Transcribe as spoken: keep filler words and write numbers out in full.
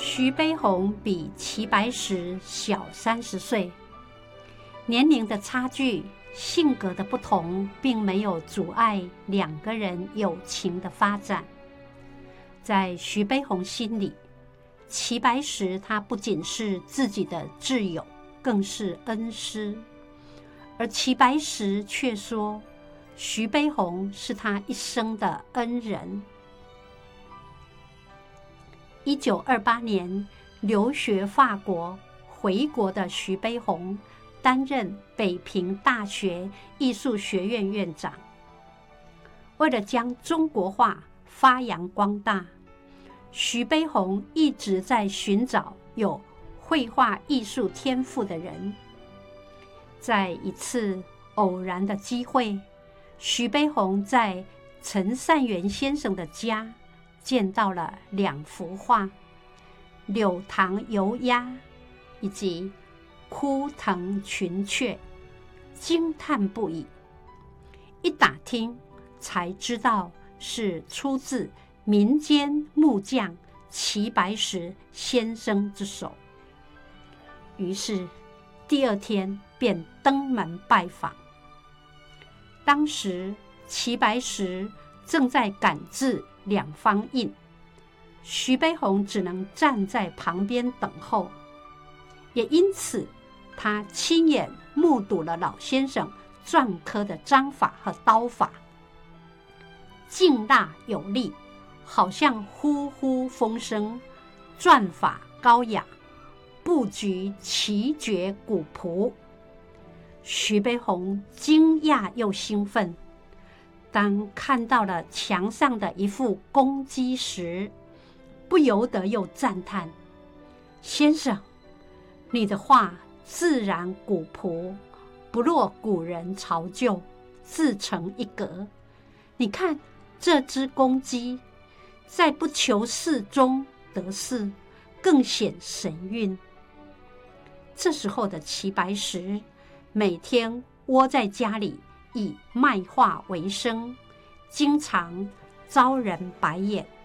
徐悲鸿比齐白石小三十岁，年龄的差距、性格的不同，并没有阻碍两个人友情的发展。在徐悲鸿心里，齐白石他不仅是自己的挚友，更是恩师，而齐白石却说徐悲鸿是他一生的恩人。一九二八年留学法国回国的徐悲鸿担任北平大学艺术学院院长。为了将中国画发扬光大，徐悲鸿一直在寻找有绘画艺术天赋的人。在一次偶然的机会，徐悲鸿在陈善元先生的家见到了两幅画《柳塘游鸦》以及《枯藤群雀》，惊叹不已。一打听才知道是出自民间木匠齐白石先生之手，于是第二天便登门拜访。当时齐白石正在赶制两方印，徐悲鸿只能站在旁边等候，也因此他亲眼目睹了老先生篆刻的章法和刀法，劲辣有力，好像呼呼风声，篆法高雅，布局奇绝古朴。徐悲鸿惊讶又兴奋，当看到了墙上的一幅公鸡时，不由得又赞叹：先生，你的画自然古朴，不落古人潮旧，自成一格。你看这只公鸡，在不求事中得势，更显神韵。这时候的齐白石每天窝在家里以卖画为生，经常遭人白眼。